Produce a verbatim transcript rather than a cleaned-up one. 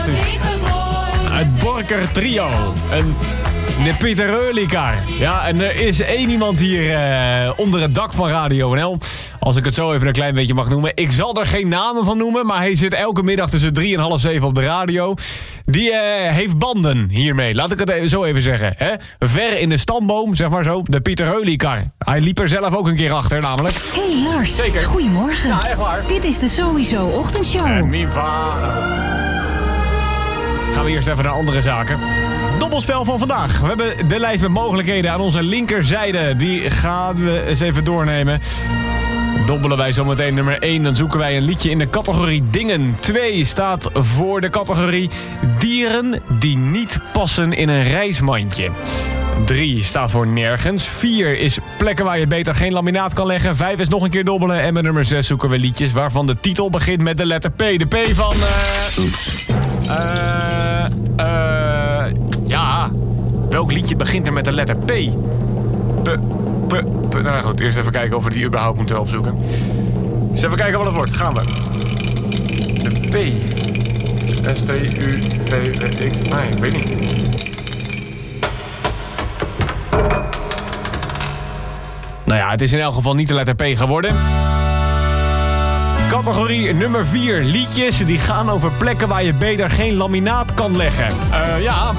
Het Borker Trio. En de Pieter Reulikar. Ja, en er is één iemand hier uh, onder het dak van Radio N L. Als ik het zo even een klein beetje mag noemen. Ik zal er geen namen van noemen, maar hij zit elke middag tussen drie en half zeven op de radio. Die uh, heeft banden hiermee, laat ik het even, zo even zeggen. Hè? Ver in de stamboom, zeg maar zo, de Pieter Reulikar. Hij liep er zelf ook een keer achter, namelijk. Hey Lars, zeker. Goedemorgen. Ja, echt waar. Dit is de Sowieso Ochtendshow. En Miva. Gaan we eerst even naar andere zaken. Dobbelspel van vandaag. We hebben de lijst met mogelijkheden aan onze linkerzijde. Die gaan we eens even doornemen. Dobbelen wij zometeen nummer één. Dan zoeken wij een liedje in de categorie dingen. twee staat voor de categorie dieren die niet passen in een reismandje. drie staat voor nergens. vier is plekken waar je beter geen laminaat kan leggen. vijf is nog een keer dobbelen. En met nummer zes zoeken we liedjes waarvan de titel begint met de letter P. De P van... Uh, Oeps. Eh... Uh, ja... Welk liedje begint er met de letter P? P... P... P... Nou goed, eerst even kijken of we die überhaupt moeten opzoeken. Dus even kijken wat het wordt. Gaan we. De P. S T U V X... Nee, ik weet niet. Nou ja, het is in elk geval niet de letter P geworden. Categorie nummer vier. Liedjes die gaan over plekken waar je beter geen laminaat kan leggen. Uh, ja,